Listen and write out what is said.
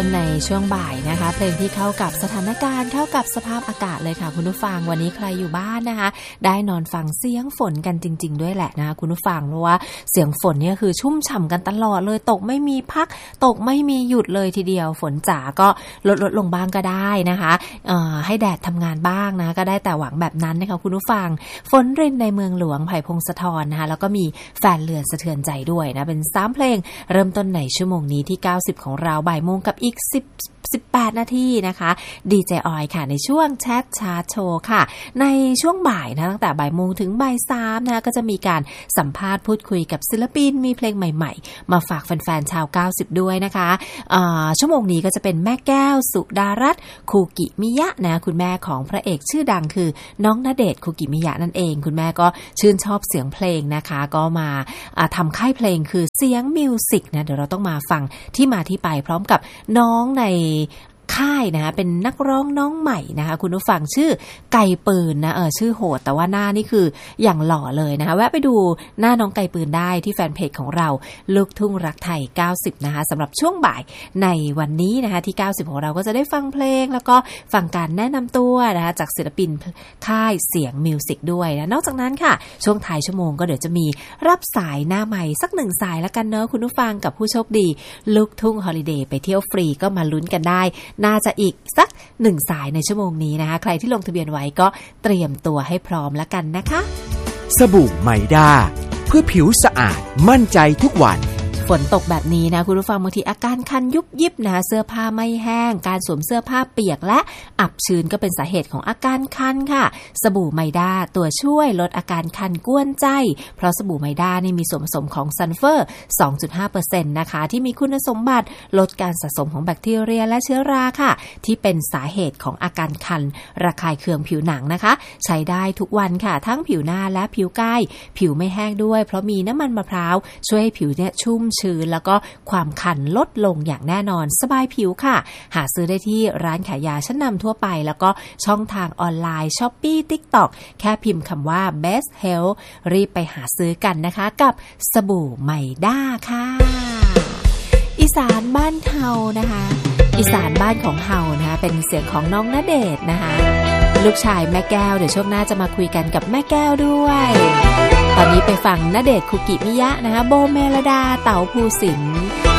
ต้นในช่วงบ่ายนะคะเพลงที่เข้ากับสถานการณ์เข้ากับสภาพอากาศเลยค่ะคุณผู้ฟังวันนี้ใครอยู่บ้านนะคะได้นอนฟังเสียงฝนกันจริงๆด้วยแหละนะคะคุณผู้ฟังเพราะว่าเสียงฝนเนี่ยคือชุ่มฉ่ำกันตลอดเลยตกไม่มีพักตกไม่มีหยุดเลยทีเดียวฝนจ๋าก็ลดลงบ้างก็ได้นะคะให้แดดทำงานบ้างนะก็ได้แต่หวังแบบนั้นนะคะคุณผู้ฟังฝนรินในเมืองหลวงไผ่พงศธรนะคะแล้วก็มีแฟนเรือนสะเทือนใจด้วยนะเป็น3เพลงเริ่มต้นในชั่วโมงนี้ที่90ของเราบ่ายโมงกับอีก18นาทีนะคะดีเจออยค่ะในช่วงแชทชาร์ตโชว์ค่ะในช่วงบ่ายนะตั้งแต่บ่ายโมงถึงบ่าย3นะก็จะมีการสัมภาษณ์พูดคุยกับศิลปินมีเพลงใหม่ๆมาฝากแฟนๆชาว90ด้วยนะคะชั่วโมงนี้ก็จะเป็นแม่แก้วสุดารัตน์คูกิมิยะนะคุณแม่ของพระเอกชื่อดังคือน้องณเดชน์คูกิมิยะนั่นเองคุณแม่ก็ชื่นชอบเสียงเพลงนะคะก็มาทำค่ายเพลงคือเสียงมิวสิกนะเดี๋ยวเราต้องมาฟังที่มาที่ไปพร้อมกับน้องในค่ายนะคะเป็นนักร้องน้องใหม่นะคะคุณผู้ฟังชื่อไก่ปืนนะชื่อโหดแต่ว่าหน้านี่คืออย่างหล่อเลยนะคะแวะไปดูหน้าน้องไก่ปืนได้ที่แฟนเพจของเราลูกทุ่งรักไทย90นะคะสำหรับช่วงบ่ายในวันนี้นะคะที่90ของเราก็จะได้ฟังเพลงแล้วก็ฟังการแนะนำตัวนะคะจากศิลปินค่ายเสียงมิวสิกด้วยนะนอกจากนั้นค่ะช่วงท้ายชั่วโมงก็เดี๋ยวจะมีรับสายหน้าใหม่สัก1สายแล้วกันเนอะคุณผู้ฟังกับผู้โชคดีลูกทุ่งฮอลิเดย์ไปเที่ยวฟรีก็มาลุ้นกันได้น่าจะอีกสัก1สายในชั่วโมงนี้นะคะใครที่ลงทะเบียนไว้ก็เตรียมตัวให้พร้อมแล้วกันนะคะสบู่ไมด้าเพื่อผิวสะอาดมั่นใจทุกวันฝนตกแบบนี้นะคุณผู้ฟังบางทีอาการคันยุบยิบนะเสื้อผ้าไม่แห้งการสวมเสื้อผ้าเปียกและอับชื้นก็เป็นสาเหตุของอาการคันค่ะสบู่ไมด้าตัวช่วยลดอาการคันกวนใจเพราะสบู่ไมด้านี่มีส่วนผสมของซัลเฟอร์ 2.5% นะคะที่มีคุณสมบัติลดการสะสมของแบคทีเรียและเชื้อราค่ะที่เป็นสาเหตุของอาการคันระคายเคืองผิวหนังนะคะใช้ได้ทุกวันค่ะทั้งผิวหน้าและผิวกายผิวไม่แห้งด้วยเพราะมีน้ำมันมะพร้าวช่วยให้ผิวเนี่ยชุ่มชื้นแล้วก็ความคันลดลงอย่างแน่นอนสบายผิวค่ะหาซื้อได้ที่ร้านขายยาชั้นนำทั่วไปแล้วก็ช่องทางออนไลน์ Shopee TikTok แค่พิมพ์คำว่า Best Health รีบไปหาซื้อกันนะคะกับสบู่ไมด้าค่ะอีสานบ้านเฮานะคะอีสานบ้านของเฮานะคะเป็นเสียงของน้องณเดชน์นะคะลูกชายแม่แก้วเดี๋ยวช่วงหน้าจะมาคุยกันกับแม่แก้วด้วยตอนนี้ไปฟังณเดชน์คุกิมิยะนะคะโบเมลดาเต๋าภูสินทร์